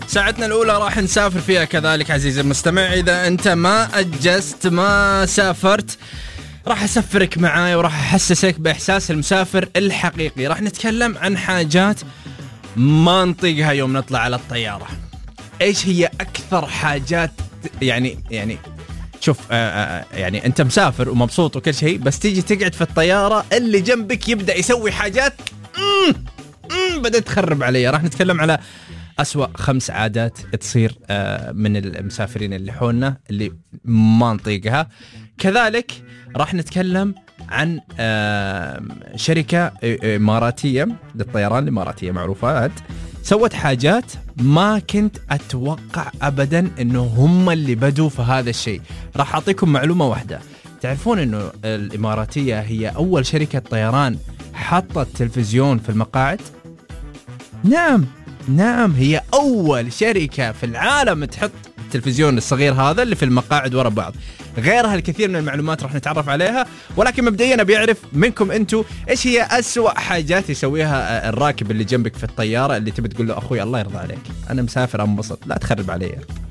ساعتنا الأولى راح نسافر فيها كذلك عزيزي المستمع. إذا أنت ما أجزت ما سافرت راح أسفرك معاي وراح أحسسك بإحساس المسافر الحقيقي. راح نتكلم عن حاجات ما نطيقها يوم نطلع على الطيارة. إيش هي أكثر حاجات يعني شوف يعني أنت مسافر ومبسوط وكل شيء، بس تيجي تقعد في الطيارة اللي جنبك يبدأ يسوي حاجات بدأت تخرب علي. راح نتكلم على أسوأ 5 عادات تصير من المسافرين اللي حولنا اللي ما نطيقها. كذلك راح نتكلم عن شركة إماراتية للطيران، الإماراتية معروفات، سوت حاجات ما كنت أتوقع أبدا إنه هم اللي بدوا في هذا الشيء. راح أعطيكم معلومة واحدة. تعرفون إنه الإماراتية هي أول شركة طيران حطت تلفزيون في المقاعد؟ نعم هي أول شركة في العالم تحط التلفزيون الصغير هذا اللي في المقاعد ورا بعض. غيرها الكثير من المعلومات راح نتعرف عليها، ولكن مبدئيا بيعرف منكم أنتوا إيش هي أسوأ حاجات يسويها الراكب اللي جنبك في الطيارة اللي تبي تقول له أخوي الله يرضى عليك أنا مسافر أنبسط لا تخرب علي.